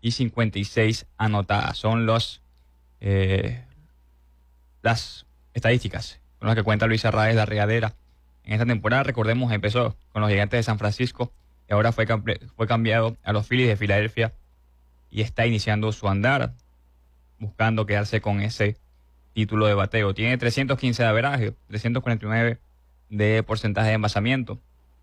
y 56 anotadas. Son las estadísticas con las que cuenta Luis Arraez Larregadera en esta temporada. Recordemos, empezó con los Gigantes de San Francisco y ahora fue cambiado a los Phillies de Filadelfia y está iniciando su andar buscando quedarse con ese título de bateo. Tiene 315 de averaje, 349 de porcentaje de envasamiento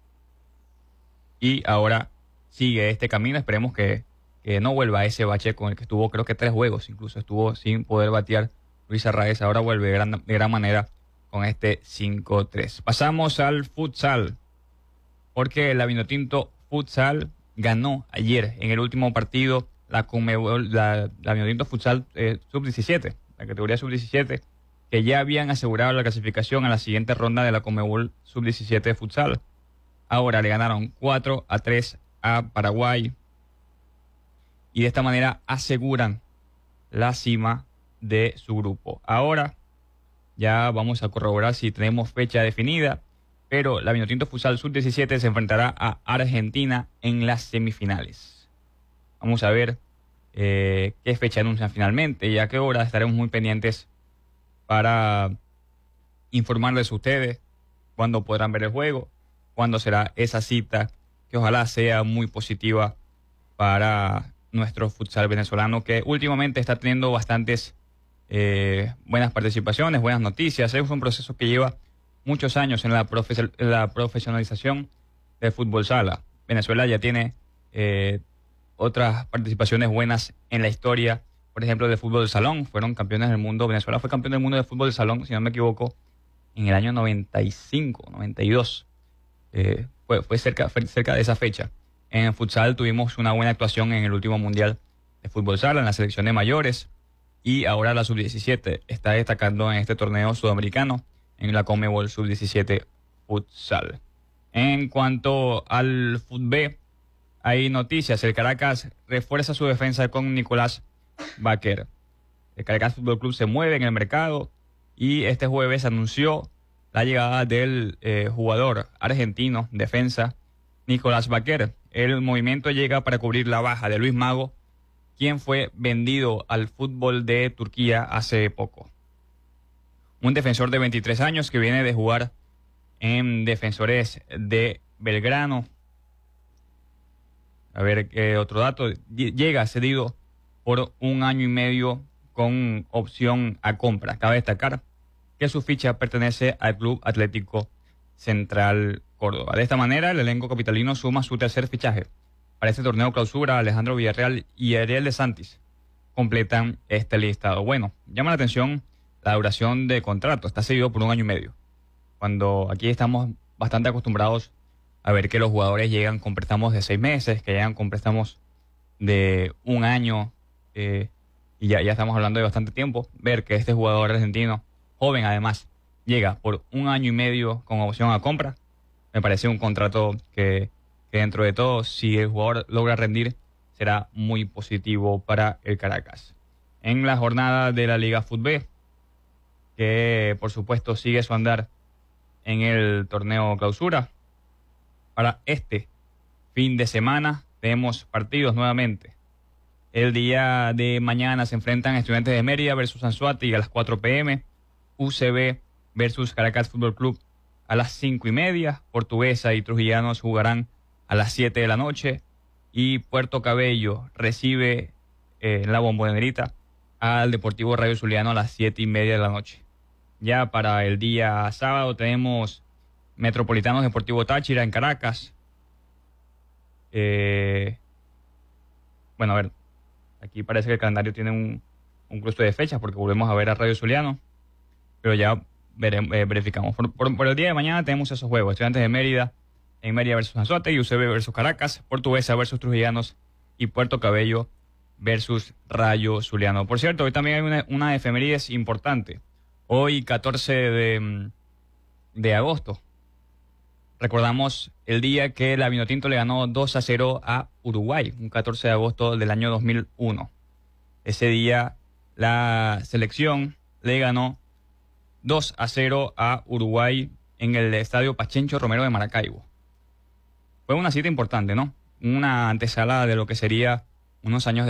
y ahora sigue este camino. Esperemos que no vuelva a ese bache con el que estuvo, creo que 3 juegos incluso estuvo sin poder batear Luis Arraez. Ahora vuelve de gran manera con este 5-3. Pasamos al futsal, porque la Vinotinto Futsal ganó ayer en el último partido la Vinotinto Futsal Sub-17, la categoría Sub-17, que ya habían asegurado la clasificación a la siguiente ronda de la Conmebol Sub-17 Futsal. Ahora le ganaron 4-3 a Paraguay y de esta manera aseguran la cima de su grupo. Ahora ya vamos a corroborar si tenemos fecha definida, pero la Vinotinto Futsal Sub-17 se enfrentará a Argentina en las semifinales. Vamos a ver qué fecha anuncian finalmente y a qué hora. Estaremos muy pendientes para informarles a ustedes cuándo podrán ver el juego, cuándo será esa cita, que ojalá sea muy positiva para nuestro futsal venezolano, que últimamente está teniendo bastantes buenas participaciones, buenas noticias. Es un proceso que lleva muchos años en la profesionalización del fútbol sala. Venezuela ya tiene otras participaciones buenas en la historia, por ejemplo, del fútbol de salón. Fueron campeones del mundo. Venezuela fue campeón del mundo de fútbol de salón, si no me equivoco, en el año 95, 92. Fue cerca de esa fecha. En el futsal tuvimos una buena actuación en el último mundial de fútbol sala, en la selección de mayores, y ahora la Sub-17 está destacando en este torneo sudamericano, en la Conmebol Sub-17 Futsal. En cuanto al fútbol, hay noticias. El Caracas refuerza su defensa con Nicolás Baquer. El Caracas Fútbol Club se mueve en el mercado y este jueves anunció la llegada del jugador argentino, defensa, Nicolás Baquer. El movimiento llega para cubrir la baja de Luis Mago, quien fue vendido al fútbol de Turquía hace poco. Un defensor de 23 años que viene de jugar en Defensores de Belgrano. A ver qué otro dato. Llega cedido por 1 año y medio con opción a compra. Cabe destacar que su ficha pertenece al Club Atlético Central Córdoba. De esta manera, el elenco capitalino suma su tercer fichaje. Para este torneo clausura, Alejandro Villarreal y Ariel de Santis completan este listado. Bueno, llama la atención la duración de contrato. Está cedido por 1 año y medio. Cuando aquí estamos bastante acostumbrados a ver que los jugadores llegan con préstamos de 6 meses, que llegan con préstamos de 1 año, y ya estamos hablando de bastante tiempo. Ver que este jugador argentino, joven además, llega por 1 año y medio con opción a compra, me parece un contrato que dentro de todo, si el jugador logra rendir, será muy positivo para el Caracas. En la jornada de la Liga Fútbol, que por supuesto sigue su andar en el torneo clausura, para este fin de semana tenemos partidos nuevamente. El día de mañana se enfrentan Estudiantes de Mérida versus Anzoátegui a las 4 p.m. UCB versus Caracas Fútbol Club a las 5:30. Portuguesa y Trujillanos jugarán a las 7 de la noche. Y Puerto Cabello recibe en la Bombonerita al Deportivo Rayo Zuliano a las 7:30 de la noche. Ya para el día sábado tenemos Metropolitanos Deportivo Táchira en Caracas. Bueno, a ver, aquí parece que el calendario tiene un cruce de fechas porque volvemos a ver a Rayo Zuliano, pero ya verificamos. Por el día de mañana tenemos esos juegos: Estudiantes de Mérida en Mérida versus Anzoátegui, UCB versus Caracas, Portuguesa versus Trujillanos y Puerto Cabello versus Rayo Zuliano. Por cierto, hoy también hay una efemérides importante. Hoy, 14 de agosto, recordamos el día que la Vinotinto le ganó 2-0 a Uruguay, un 14 de agosto del año 2001. Ese día la selección le ganó 2-0 a Uruguay en el estadio Pachencho Romero de Maracaibo. Fue una cita importante, ¿no? Una antesala de lo que sería unos años